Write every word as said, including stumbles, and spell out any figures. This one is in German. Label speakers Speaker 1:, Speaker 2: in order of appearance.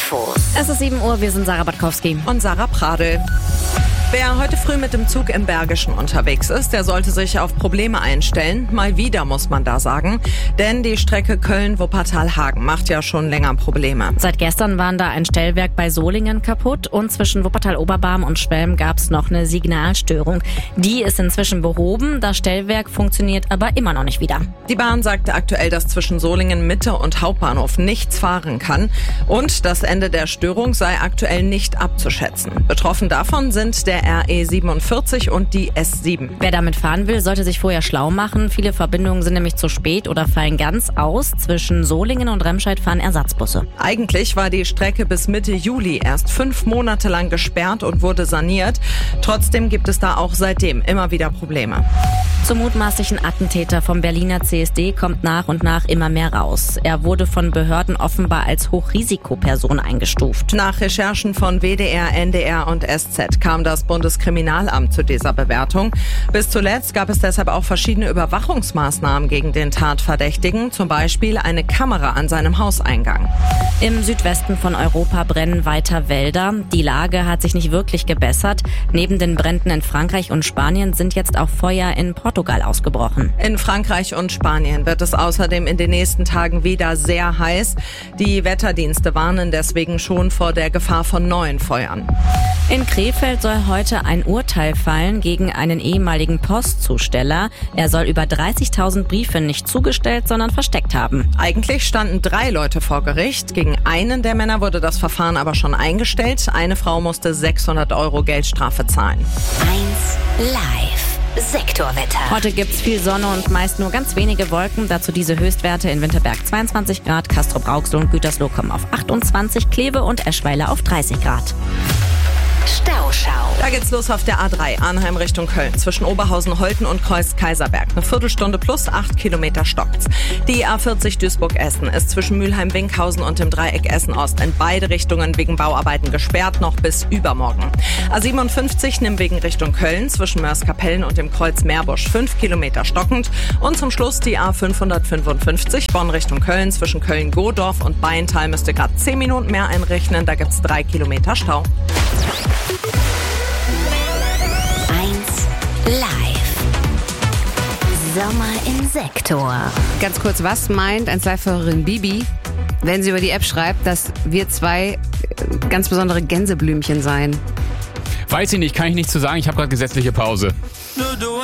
Speaker 1: Infos.
Speaker 2: Es ist sieben Uhr, wir sind Sarah Batkowski.
Speaker 3: Und Sarah Pradl. Wer heute früh mit dem Zug im Bergischen unterwegs ist, der sollte sich auf Probleme einstellen. Mal wieder, muss man da sagen. Denn die Strecke Köln-Wuppertal-Hagen macht ja schon länger Probleme.
Speaker 2: Seit gestern waren da ein Stellwerk bei Solingen kaputt und zwischen Wuppertal-Oberbarm und Schwelm gab es noch eine Signalstörung. Die ist inzwischen behoben, das Stellwerk funktioniert aber immer noch nicht wieder.
Speaker 3: Die Bahn sagte aktuell, dass zwischen Solingen Mitte und Hauptbahnhof nichts fahren kann und das Ende der Störung sei aktuell nicht abzuschätzen. Betroffen davon sind der R E siebenundvierzig und die S sieben.
Speaker 2: Wer damit fahren will, sollte sich vorher schlau machen. Viele Verbindungen sind nämlich zu spät oder fallen ganz aus. Zwischen Solingen und Remscheid fahren Ersatzbusse.
Speaker 3: Eigentlich war die Strecke bis Mitte Juli erst fünf Monate lang gesperrt und wurde saniert. Trotzdem gibt es da auch seitdem immer wieder Probleme.
Speaker 2: Zum mutmaßlichen Attentäter vom Berliner C S D kommt nach und nach immer mehr raus. Er wurde von Behörden offenbar als Hochrisikoperson eingestuft.
Speaker 3: Nach Recherchen von W D R, N D R und S Z kam das Bundeskriminalamt zu dieser Bewertung. Bis zuletzt gab es deshalb auch verschiedene Überwachungsmaßnahmen gegen den Tatverdächtigen, zum Beispiel eine Kamera an seinem Hauseingang.
Speaker 2: Im Südwesten von Europa brennen weiter Wälder. Die Lage hat sich nicht wirklich gebessert. Neben den Bränden in Frankreich und Spanien sind jetzt auch Feuer in Portugal ausgebrochen.
Speaker 3: In Frankreich und Spanien wird es außerdem in den nächsten Tagen wieder sehr heiß. Die Wetterdienste warnen deswegen schon vor der Gefahr von neuen Feuern.
Speaker 2: In Krefeld soll heute ein Urteil fallen gegen einen ehemaligen Postzusteller. Er soll über dreißigtausend Briefe nicht zugestellt, sondern versteckt haben.
Speaker 3: Eigentlich standen drei Leute vor Gericht. Gegen einen der Männer wurde das Verfahren aber schon eingestellt. Eine Frau musste sechshundert Euro Geldstrafe zahlen.
Speaker 1: eins live. Sektorwetter.
Speaker 2: Heute gibt's viel Sonne und meist nur ganz wenige Wolken. Dazu diese Höchstwerte in Winterberg zweiundzwanzig Grad, Castrop-Rauxel und Gütersloh kommen auf achtundzwanzig, Kleve und Eschweiler auf dreißig Grad.
Speaker 1: Stauschau.
Speaker 3: Da geht's los auf der A drei, Arnheim Richtung Köln, zwischen Oberhausen, Holten und Kreuz-Kaiserberg. Eine Viertelstunde plus acht Kilometer stockt's. Die A vierzig Duisburg-Essen ist zwischen Mülheim-Winkhausen und dem Dreieck Essen-Ost in beide Richtungen wegen Bauarbeiten gesperrt, noch bis übermorgen. A siebenundfünfzig Nimwegen Richtung Köln, zwischen Mörs-Kapellen und dem Kreuz Meerbusch fünf Kilometer stockend. Und zum Schluss die A fünfhundertfünfundfünfzig, Bonn Richtung Köln, zwischen Köln-Godorf und Beintal müsste gerade zehn Minuten mehr einrechnen, da gibt's drei Kilometer Stau.
Speaker 1: eins live. Sommer im Sektor.
Speaker 4: Ganz kurz, was meint eins Live-Hörerin Bibi, wenn sie über die App schreibt, dass wir zwei ganz besondere Gänseblümchen seien?
Speaker 5: Weiß ich nicht, kann ich nichts zu sagen. Ich habe gerade gesetzliche Pause.